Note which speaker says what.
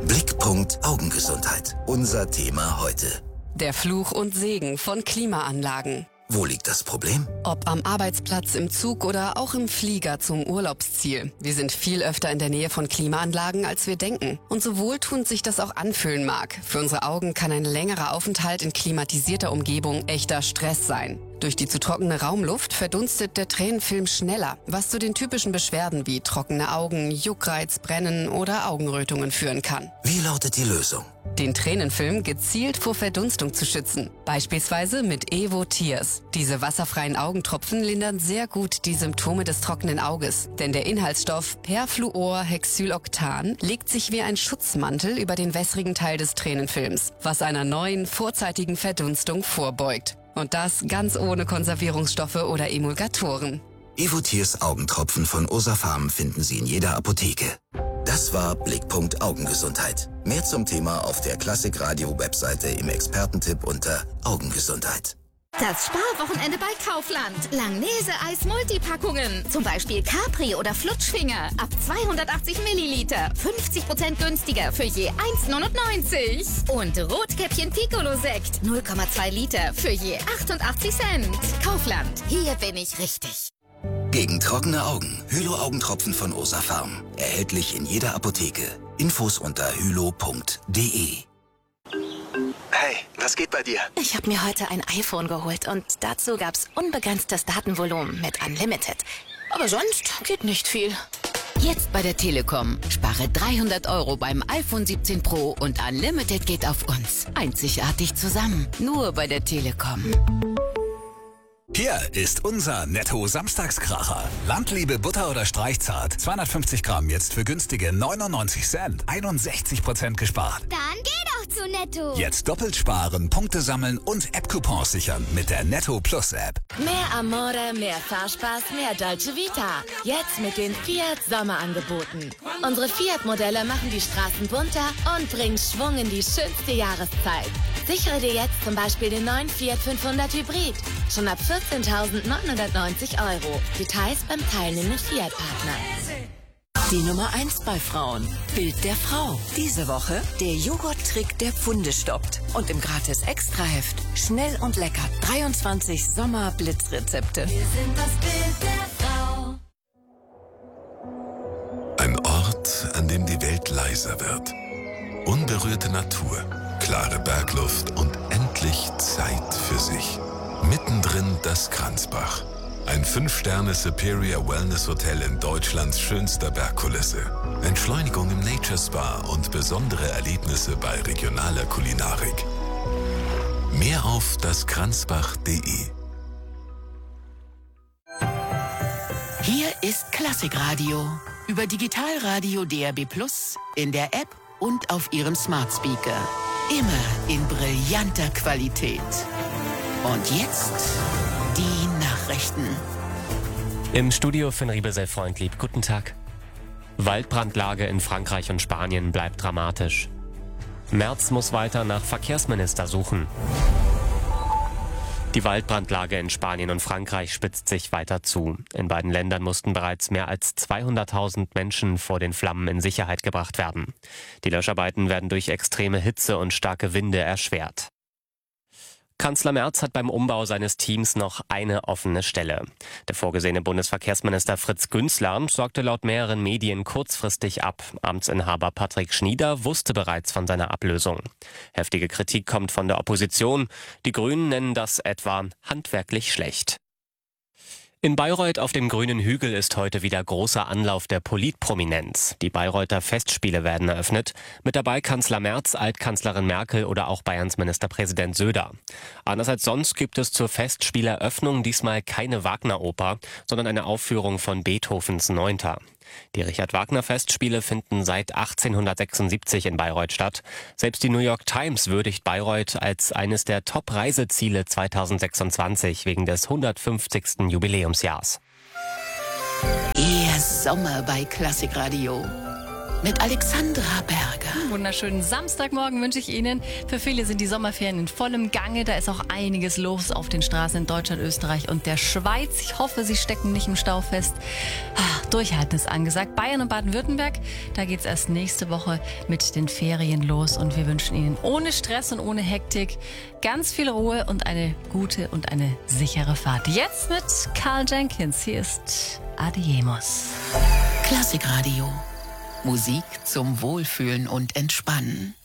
Speaker 1: Blickpunkt Augengesundheit. Unser Thema heute.
Speaker 2: Der Fluch und Segen von Klimaanlagen.
Speaker 1: Wo liegt das Problem?
Speaker 2: Ob am Arbeitsplatz, im Zug oder auch im Flieger zum Urlaubsziel. Wir sind viel öfter in der Nähe von Klimaanlagen, als wir denken. Und so wohltuend sich das auch anfühlen mag. Für unsere Augen kann ein längerer Aufenthalt in klimatisierter Umgebung echter Stress sein. Durch die zu trockene Raumluft verdunstet der Tränenfilm schneller, was zu den typischen Beschwerden wie trockene Augen, Juckreiz, Brennen oder Augenrötungen führen kann.
Speaker 1: Wie lautet die Lösung?
Speaker 2: Den Tränenfilm gezielt vor Verdunstung zu schützen. Beispielsweise mit Evo Tears. Diese wasserfreien Augentropfen lindern sehr gut die Symptome des trockenen Auges. Denn der Inhaltsstoff Perfluorhexyloctan legt sich wie ein Schutzmantel über den wässrigen Teil des Tränenfilms, was einer neuen, vorzeitigen Verdunstung vorbeugt. Und das ganz ohne Konservierungsstoffe oder Emulgatoren.
Speaker 1: Evo Tears Augentropfen von Osafarm finden Sie in jeder Apotheke. Das war Blickpunkt Augengesundheit. Mehr zum Thema auf der Klassikradio-Webseite im Expertentipp unter Augengesundheit.
Speaker 3: Das Sparwochenende bei Kaufland. Langnese-Eis-Multipackungen. Zum Beispiel Capri oder Flutschfinger. Ab 280 Milliliter. 50% günstiger für je 1,99. Und Rotkäppchen Piccolo-Sekt. 0,2 Liter für je 88 Cent. Kaufland. Hier bin ich richtig.
Speaker 1: Gegen trockene Augen. Hylo-Augentropfen von Osafarm. Erhältlich in jeder Apotheke. Infos unter hylo.de.
Speaker 4: Hey, was geht bei dir?
Speaker 5: Ich habe mir heute ein iPhone geholt und dazu gab's unbegrenztes Datenvolumen mit Unlimited. Aber sonst geht nicht viel.
Speaker 6: Jetzt bei der Telekom. Spare 300 € beim iPhone 17 Pro und Unlimited geht auf uns. Einzigartig zusammen. Nur bei der Telekom.
Speaker 7: Hier ist unser Netto-Samstagskracher. Landliebe Butter oder Streichzart. 250 Gramm jetzt für günstige 99 Cent. 61% gespart.
Speaker 8: Dann geh doch zu Netto.
Speaker 7: Jetzt doppelt sparen, Punkte sammeln und App-Coupons sichern mit der Netto Plus App.
Speaker 5: Mehr Amore, mehr Fahrspaß, mehr Dolce Vita. Jetzt mit den Fiat Sommerangeboten. Unsere Fiat-Modelle machen die Straßen bunter und bringen Schwung in die schönste Jahreszeit. Sichere dir jetzt zum Beispiel den neuen Fiat 500 Hybrid. Schon ab 14.990 €. Details beim teilnehmenden Fiat-Partner.
Speaker 6: Die Nummer 1 bei Frauen. Bild der Frau. Diese Woche der Joghurt-Trick, der Pfunde stoppt. Und im Gratis-Extra-Heft schnell und lecker 23 Sommer-Blitzrezepte.
Speaker 8: Wir sind das Bild der Frau.
Speaker 9: Ein Ort, an dem die Welt leiser wird. Unberührte Natur, klare Bergluft und endlich Zeit für sich. Mittendrin das Kranzbach. Ein 5-Sterne Superior Wellness Hotel in Deutschlands schönster Bergkulisse. Entschleunigung im Nature Spa und besondere Erlebnisse bei regionaler Kulinarik. Mehr auf daskranzbach.de.
Speaker 6: Hier ist Klassikradio. Über Digitalradio DAB+, in der App und auf Ihrem Smart Speaker. Immer in brillanter Qualität. Und jetzt die Nachrichten.
Speaker 10: Im Studio Finn Riebesell-Freundlieb. Guten Tag. Waldbrandlage in Frankreich und Spanien bleibt dramatisch. Merz muss weiter nach Verkehrsminister suchen. Die Waldbrandlage in Spanien und Frankreich spitzt sich weiter zu. In beiden Ländern mussten bereits mehr als 200.000 Menschen vor den Flammen in Sicherheit gebracht werden. Die Löscharbeiten werden durch extreme Hitze und starke Winde erschwert. Kanzler Merz hat beim Umbau seines Teams noch eine offene Stelle. Der vorgesehene Bundesverkehrsminister Fritz Günzler sorgte laut mehreren Medien kurzfristig ab. Amtsinhaber Patrick Schnieder wusste bereits von seiner Ablösung. Heftige Kritik kommt von der Opposition. Die Grünen nennen das etwa handwerklich schlecht. In Bayreuth auf dem grünen Hügel ist heute wieder großer Anlauf der Politprominenz. Die Bayreuther Festspiele werden eröffnet. Mit dabei Kanzler Merz, Altkanzlerin Merkel oder auch Bayerns Ministerpräsident Söder. Anders als sonst gibt es zur Festspieleröffnung diesmal keine Wagner-Oper, sondern eine Aufführung von Beethovens Neunter. Die Richard-Wagner-Festspiele finden seit 1876 in Bayreuth statt. Selbst die New York Times würdigt Bayreuth als eines der Top-Reiseziele 2026 wegen des 150. Jubiläumsjahrs.
Speaker 6: Ihr Sommer bei Klassikradio. mit Alexandra Berger.
Speaker 11: Wunderschönen Samstagmorgen wünsche ich Ihnen. Für viele sind die Sommerferien in vollem Gange. Da ist auch einiges los auf den Straßen in Deutschland, Österreich und der Schweiz. Ich hoffe, Sie stecken nicht im Stau fest. Durchhalten ist angesagt. Bayern und Baden-Württemberg, da geht es erst nächste Woche mit den Ferien los. Und wir wünschen Ihnen ohne Stress und ohne Hektik ganz viel Ruhe und eine gute und eine sichere Fahrt. Jetzt mit Carl Jenkins. Hier ist Adiemos.
Speaker 6: Klassikradio. Musik zum Wohlfühlen und Entspannen.